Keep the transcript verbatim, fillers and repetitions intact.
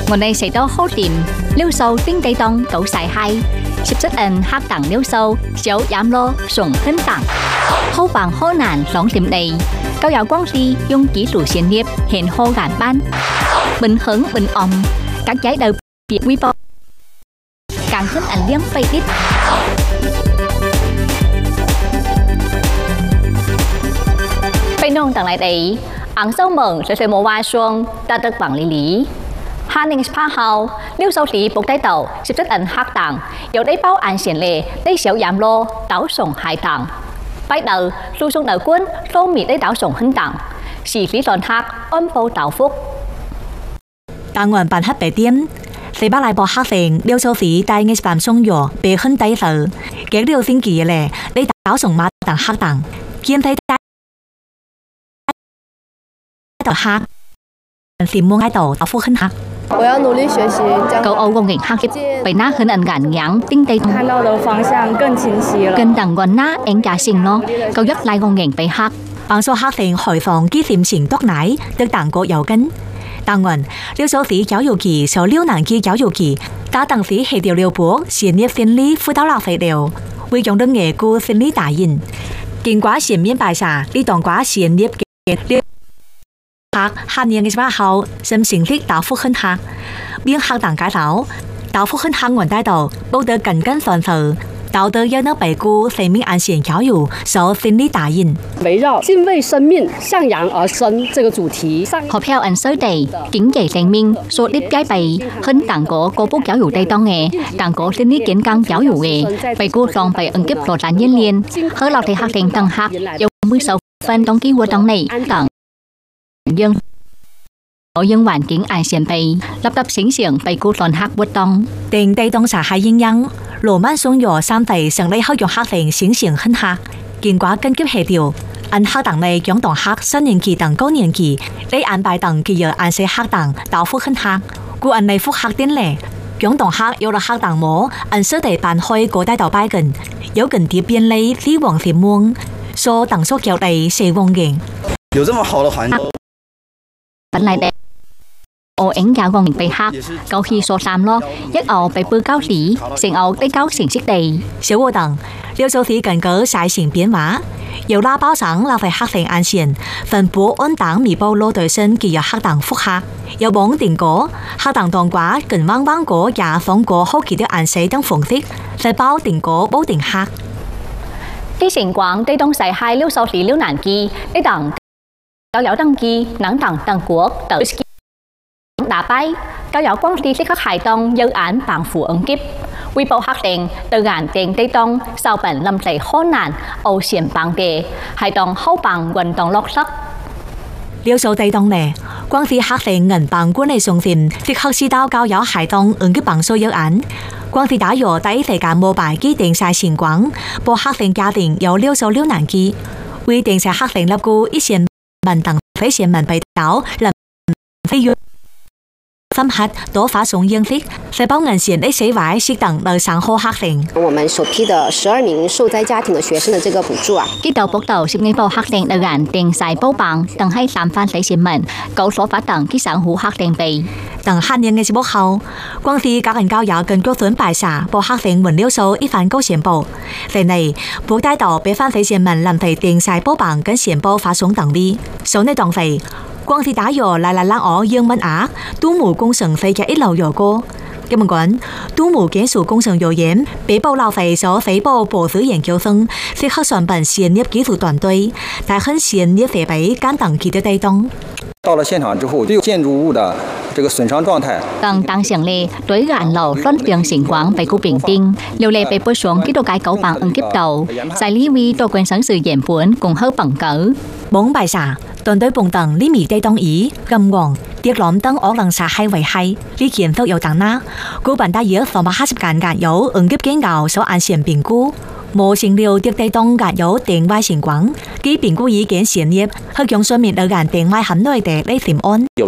我哋食到好掂，料數丁地當倒晒嗨，食出人黑糖料數小飲咯，爽很淡，好棒好難朗點地，高有光師用技術專業現好眼班，bình hưởng bình ổn, các trái đều biệt quý báu, càng thích ảnh liếng bay đít. Bây nông tặng lại đấy, ăn sâu mừng sẽ phải một vài xuông, ta được bằng lý lý. Hà ninh spa hào, nếu sâu lý bốc tay tàu, sẽ rất ảnh hắc tặng, dẫu đấy bao ảnh xiển lệ, đấy xéo giảm lô, táo sổng hai tặng. Bây đầu, lưu xuống đầu quân, lô mì đấy táo sổng hân tặng, xì phí toàn hắc, ôm bầu táo phúc. 當晚辦黑白點，四百來部黑成廖數時帶嘅辦送藥被很抵受，幾條星期咧，你打送馬當黑當，見睇帶到黑，是冇喺度，打呼很黑。 我要努力學習。 Cậu Âu công nghệ hắc bị ná hơn anh gạn nhãn tinh tây 看到的方向更清晰了。 跟等còn ná anh trả sinh lo, cậu dắt lại công nghệ bị hắc. 幫數黑成海防機點前篤奶，得當國有根。 當然，廖數時教育局受廖南基教育局，打當時協調廖博善業心理輔導老肥料，為用到業顧心理大人。經過全面排查，呢當過善業嘅廖客下年嘅八號，心成績大幅很黑，邊客當解到大幅很黑原帶到，報得緊緊相隨。 道德要能維護生命安全教育，受心理打印。 圍繞敬畏生命、向陽而生這個主題， 學票按收地，經濟生命所列解被很當個個部教育地當嘅，當個心理健康教育嘅，被顧上被ứng kiếp羅展演練，和落地學生tăng học，有mười sáu phần đăng ký hoạt động này等。nhưng 我用環境安全被立即醒醒被顧聯學活動， 定地當查係應用。 羅曼松藥三地成立後用黑成醒醒很黑，經過緊急協調，按黑檔內養當黑三年級等高年級，你安排檔佢要按寫黑檔到復很黑，故按內復黑點咧，養當黑有了黑檔模，按實地辦開個大道拜緊，有緊啲便利啲黃線門，所當所叫嚟四黃嘅。 有這麼好的環境。 本來的。 我影教工人被黑，舊期所三咯，一澳被背交時，成澳的交成績地。 小活動，廖數時近個曬成變化，由拉包省拉回黑成安全，分佈安黨微波攞對身結有黑黨復黑，有網定果黑黨當寡近彎彎果也放過好幾條顏色等方式，細包定果包定黑。 啲情況對東西係廖數時廖難記，呢檔有有登記，能等等國等。 打bay, cao giáo quang đi các hải tông dự án bằng phủ ứng kiếp. Quy bộ hắc đền từ ngàn tiền tây tông sau bản lâm lệ khó nạn, âu xiển bằng đề, hải tông hậu bằng quần tông lọc sắc. Liêu số tây tông nè, quang phi hắc đền ngần bằng quân này sông phim, thì khắc sĩ đao cao giáo hải tông ứng kiếp bằng số dự án. Quang phi đã dò tới thời gian mô bài ký tiền sai xỉn quang, bộ hắc đền gia đình有liêu số liêu nạn ký. Quy tiền sai hắc đền lập cụ ít xiển bằng tầng phế xiển bằng bày đảo làm phế duyên. 深刻多發送認識，細胞銀線的死壞適當來上好黑成。 我們首批的十二名受災家庭的學生的這個補助啊， 呢度報道十幾部黑成來源定晒補棒，等喺三番死市民，九所發等啲省戶黑成被。 等下年嘅節目後，光是家人教育更加準備晒，部黑成門料數一番高宣佈。嚟嚟，部帶到俾翻死市民臨時定晒補棒跟宣佈發送等位，數呢當費。 光是打藥來來冷我英文額，都冇工程費嘅一流藥歌。咁樣講，都冇檢數工程藥驗，被報浪費所非報博士研究生，適合上本專業技術團隊，但很專業設備簡單佢嘅地動。 到了現場之後，對建築物的這個損傷狀態， 當當時咧對眼樓亂變情況被告評定，料理被背上幾多解九bằng ứng kiếp đầu，在呢位多quyền省sự原本cùng hơn bằng cỡ。 蒙拜沙團隊蹦等呢味地動椅咁黃，跌攬燈惡能殺係為係，呢件都有等啦。古本大約兩百八十間間有ứng kiếp kiến熬所安全評估。 無成料跌地動壓有定位情況，基評估已經專業，去用上面兩間定位很內地呢點安。